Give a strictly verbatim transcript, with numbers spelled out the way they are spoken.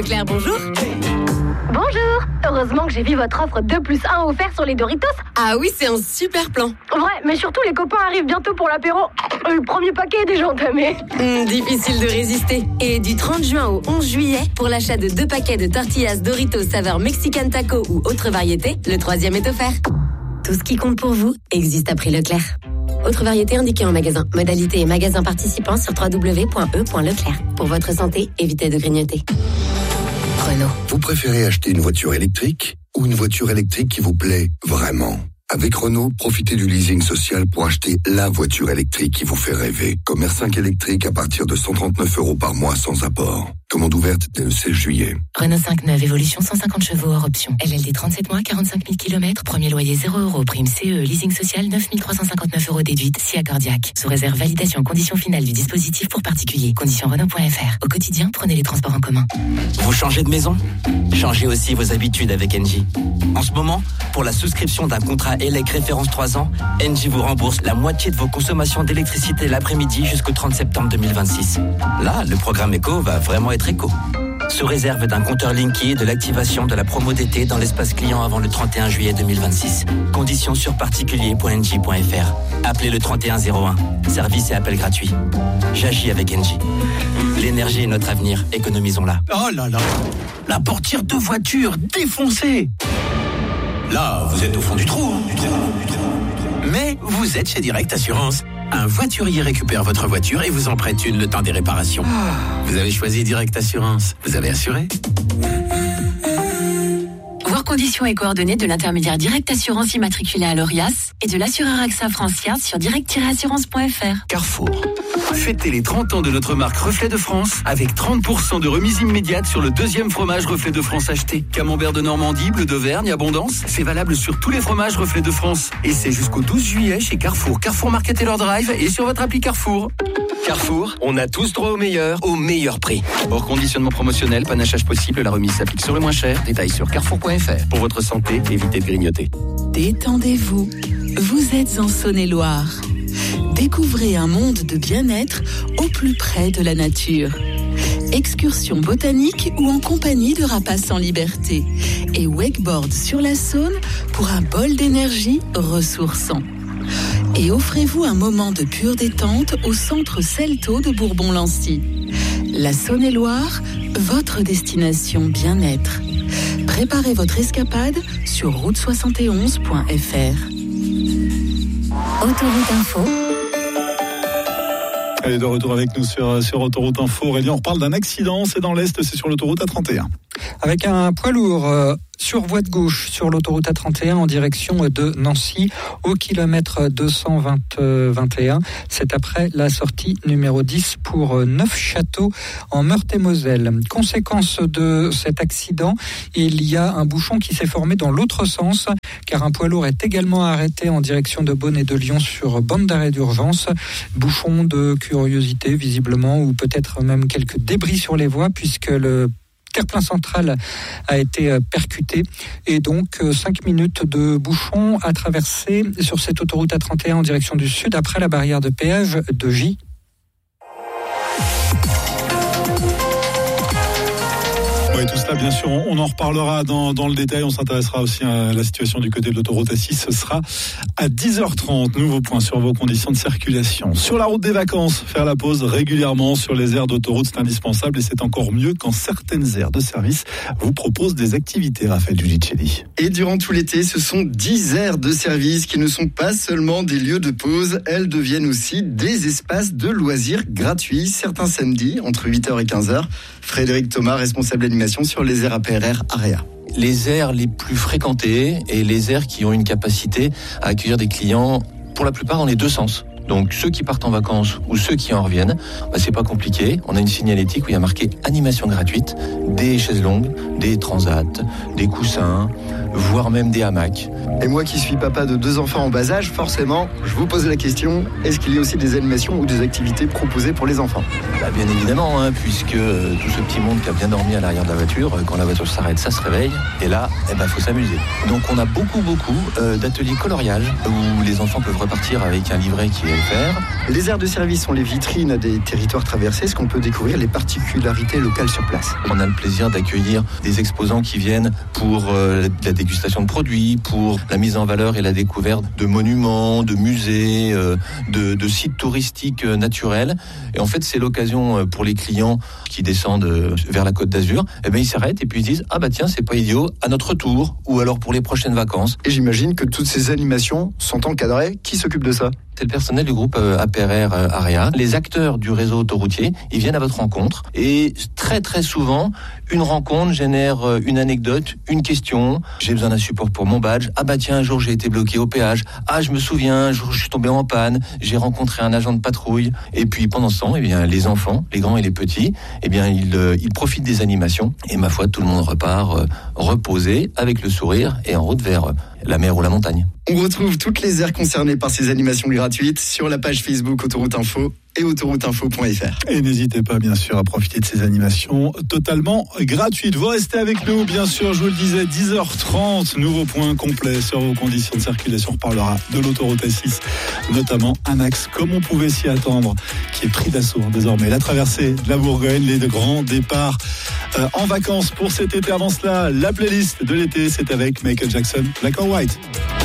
Claire, bonjour. Bonjour. Heureusement que j'ai vu votre offre deux plus un offert sur les Doritos. Ah oui, c'est un super plan. Ouais, mais surtout les copains arrivent bientôt pour l'apéro. Le premier paquet est déjà entamé. Mmh, difficile de résister. Et du trente juin au onze juillet, pour l'achat de deux paquets de tortillas Doritos saveur Mexican Taco ou autre variété, le troisième est offert. Tout ce qui compte pour vous existe à prix Leclerc. Autre variété indiquée en magasin. Modalité et magasin participant sur w w w point e point leclerc. Pour votre santé, évitez de grignoter. Renault. Vous préférez acheter une voiture électrique ou une voiture électrique qui vous plaît vraiment ? Avec Renault, profitez du leasing social pour acheter la voiture électrique qui vous fait rêver. Comme R cinq électrique à partir de cent trente-neuf euros par mois sans apport. Commande ouverte dès le seize juillet. Renault cinq neuf, évolution cent cinquante chevaux hors option. L L D trente-sept mois, quarante-cinq mille kilomètres, premier loyer zéro euros, prime C E, leasing social neuf mille trois cent cinquante-neuf euros déduite, si accordiaque. Sous réserve validation, conditions finales du dispositif pour particuliers. Conditions Renault point F R. Au quotidien, prenez les transports en commun. Vous changez de maison ? Changez aussi vos habitudes avec Engie. En ce moment, pour la souscription d'un contrat E L E C référence trois ans, Engie vous rembourse la moitié de vos consommations d'électricité l'après-midi jusqu'au trente septembre deux mille vingt-six. Là, le programme Éco va vraiment être éco. Sous réserve d'un compteur Linky et de l'activation de la promo d'été dans l'espace client avant le trente et un juillet deux mille vingt-six. Conditions sur particulier point engie point f r. Appelez le trente et un zéro un. Service et appel gratuit. J'agis avec Engie. L'énergie est notre avenir. Économisons-la. Oh là là, la portière de voiture défoncée. Là, vous êtes au fond du trou, hein, du trou, du trou. Mais vous êtes chez Direct Assurance. Un voiturier récupère votre voiture et vous en prête une le temps des réparations. Vous avez choisi Direct Assurance. Vous avez assuré ? Voir conditions et coordonnées de l'intermédiaire Direct Assurance immatriculé à l'Orias et de l'assureur AXA Francia sur direct tiret assurance point f r. Carrefour. Fêtez les trente ans de notre marque Reflet de France avec trente pour cent de remise immédiate sur le deuxième fromage Reflet de France acheté. Camembert de Normandie, bleu d'Auvergne, abondance. C'est valable sur tous les fromages Reflet de France. Et c'est jusqu'au douze juillet chez Carrefour. Carrefour Market et leur drive et sur votre appli Carrefour. Carrefour, on a tous droit au meilleur, au meilleur prix. Hors conditionnement promotionnel, panachage possible, la remise s'applique sur le moins cher. Détails sur carrefour point f r. Pour votre santé, évitez de grignoter. Détendez-vous. Vous êtes en Saône-et-Loire. Découvrez un monde de bien-être au plus près de la nature. Excursion botanique ou en compagnie de rapaces en liberté. Et wakeboard sur la Saône pour un bol d'énergie ressourçant. Et offrez-vous un moment de pure détente au centre Celto de Bourbon-Lancy. La Saône-et-Loire, votre destination bien-être. Préparez votre escapade sur route soixante et onze point f r. Autoroute Info. Elle est de retour avec nous sur, sur Autoroute Info. Aurélien, on reparle d'un accident, c'est dans l'Est, c'est sur l'autoroute A trente et un. Avec un poids lourd euh, sur voie de gauche sur l'autoroute A trente et un en direction de Nancy au kilomètre deux cent vingt, euh, vingt et un. C'est après la sortie numéro dix pour euh, Neufchâteau en Meurthe-et-Moselle. Conséquence de cet accident, il y a un bouchon qui s'est formé dans l'autre sens car un poids lourd est également arrêté en direction de Beaune et de Lyon sur bande d'arrêt d'urgence. Bouchon de curiosité visiblement ou peut-être même quelques débris sur les voies puisque le terre-plein central a été percuté et donc cinq minutes de bouchon à traverser sur cette autoroute A trente et un en direction du sud après la barrière de péage de J. Oui, tout cela, bien sûr, on en reparlera dans, dans le détail. On s'intéressera aussi à la situation du côté de l'autoroute A six. Ce sera à dix heures trente. Nouveau point sur vos conditions de circulation. Sur la route des vacances, faire la pause régulièrement sur les aires d'autoroute, c'est indispensable et c'est encore mieux quand certaines aires de service vous proposent des activités. Raphaël Giudicelli. Et durant tout l'été, ce sont dix aires de service qui ne sont pas seulement des lieux de pause, elles deviennent aussi des espaces de loisirs gratuits, certains samedis, entre huit heures et quinze heures. Frédéric Thomas, responsable d'animation sur les aires A P R R Area. Les aires les plus fréquentées et les aires qui ont une capacité à accueillir des clients, pour la plupart dans les deux sens. Donc ceux qui partent en vacances ou ceux qui en reviennent, bah, c'est pas compliqué. On a une signalétique où il y a marqué animation gratuite, des chaises longues, des transats, des coussins, voire même des hamacs. Et moi qui suis papa de deux enfants en bas âge, forcément, je vous pose la question, est-ce qu'il y a aussi des animations ou des activités proposées pour les enfants ? Bah, bien évidemment, hein, puisque euh, tout ce petit monde qui a bien dormi à l'arrière de la voiture, euh, quand la voiture s'arrête, ça se réveille, et là, eh ben, faut s'amuser. Donc on a beaucoup, beaucoup euh, d'ateliers coloriage, où les enfants peuvent repartir avec un livret qui est offert. Les aires de service sont les vitrines des territoires traversés, est-ce qu'on peut découvrir les particularités locales sur place ? On a le plaisir d'accueillir des exposants qui viennent pour euh, la dégustation de produits, pour la mise en valeur et la découverte de monuments, de musées, euh, de, de sites touristiques euh, naturels. Et en fait, c'est l'occasion euh, pour les clients qui descendent euh, vers la Côte d'Azur, eh ben, ils s'arrêtent et puis ils disent « Ah bah tiens, c'est pas idiot, à notre tour » ou alors pour les prochaines vacances. Et j'imagine que toutes ces animations sont encadrées. Qui s'occupe de ça ? C'est le personnel du groupe A P R R Area. Les acteurs du réseau autoroutier, ils viennent à votre rencontre. Et très très souvent, une rencontre génère une anecdote, une question. J'ai besoin d'un support pour mon badge. Ah bah tiens, un jour j'ai été bloqué au péage. Ah, je me souviens, un jour je suis tombé en panne. J'ai rencontré un agent de patrouille. Et puis pendant ce temps, eh bien, les enfants, les grands et les petits, eh bien, ils, euh, ils profitent des animations. Et ma foi, tout le monde repart euh, reposé, avec le sourire et en route vers euh, la mer ou la montagne. On retrouve toutes les aires concernées par ces animations gratuites sur la page Facebook Autoroute Info et autoroute info point f r. Et n'hésitez pas, bien sûr, à profiter de ces animations totalement gratuites. Vous restez avec nous, bien sûr, je vous le disais, dix heures trente, nouveau point complet sur vos conditions de circulation. On reparlera de l'autoroute A six, notamment un axe, comme on pouvait s'y attendre, qui est pris d'assaut désormais. La traversée de la Bourgogne, les grands départs euh, en vacances pour cet été. Avant cela, la playlist de l'été, c'est avec Michael Jackson, Black or White.